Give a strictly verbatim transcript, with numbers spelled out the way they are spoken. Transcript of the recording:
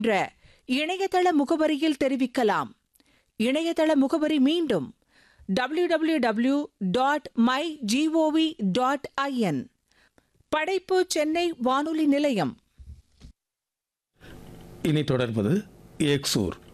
என்ற இணையதள முகவரியில் தெரிவிக்கலாம். இணையதள முகவரி மீண்டும் W W W dot my gov dot IN. படைப்பு சென்னை வானொலி நிலையம். இனி தொடர்பது எக்ஸூர்.